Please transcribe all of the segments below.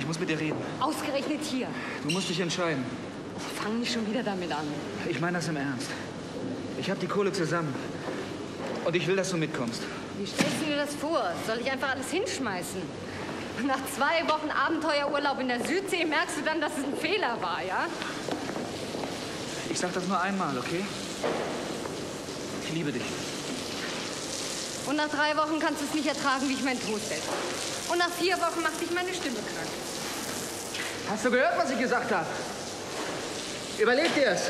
muss mit dir reden. Ausgerechnet hier. Du musst dich entscheiden. Fang nicht schon wieder damit an. Ich meine das im Ernst. Ich habe die Kohle zusammen. Und ich will, dass du mitkommst. Wie stellst du dir das vor? Soll ich einfach alles hinschmeißen? Und nach 2 Wochen Abenteuerurlaub in der Südsee merkst du dann, dass es ein Fehler war, ja? Ich sag das nur einmal, okay? Ich liebe dich. Und nach 3 Wochen kannst du es nicht ertragen, wie ich meinen Toast esse. Und nach 4 Wochen macht dich meine Stimme krank. Hast du gehört, was ich gesagt habe? Überleg dir es.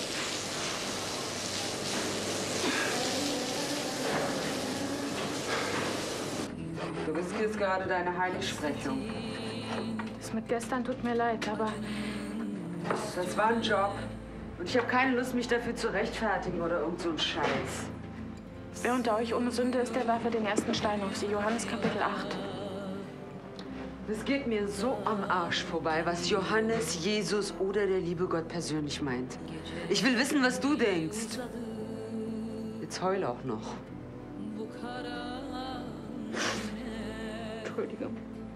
Du riskierst gerade deine Heiligsprechung. Das mit gestern tut mir leid, aber Das war ein Job. Und ich habe keine Lust, mich dafür zu rechtfertigen oder irgend so ein Scheiß. wer unter euch ohne Sünde ist, der werfe den ersten Stein auf sie. Johannes Kapitel 8. Es geht mir so am Arsch vorbei, was Johannes, Jesus oder der liebe Gott persönlich meint. Ich will wissen, was du denkst. Jetzt heul auch noch. Entschuldige.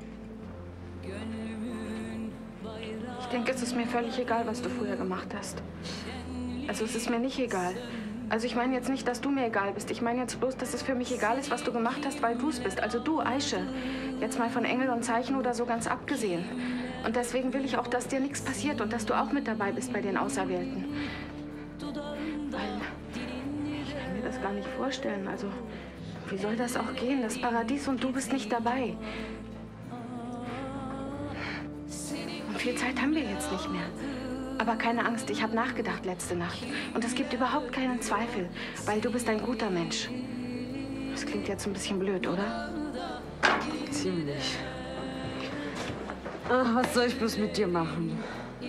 Ich denke, es ist mir völlig egal, was du früher gemacht hast. Also es ist mir nicht egal. Also ich meine jetzt nicht, dass du mir egal bist. Ich meine jetzt bloß, dass es für mich egal ist, was du gemacht hast, weil du es bist. Also du, Aische. Jetzt mal von Engel und Zeichen oder so ganz abgesehen. Und deswegen will ich auch, dass dir nichts passiert und dass du auch mit dabei bist bei den Auserwählten. Weil ich kann mir das gar nicht vorstellen. Also wie soll das auch gehen? Das Paradies und du bist nicht dabei. Und viel Zeit haben wir jetzt nicht mehr. Aber keine Angst, ich habe nachgedacht letzte Nacht. Und es gibt überhaupt keinen Zweifel, weil du bist ein guter Mensch. Das klingt jetzt ein bisschen blöd, oder? Ziemlich. Ach, was soll ich bloß mit dir machen?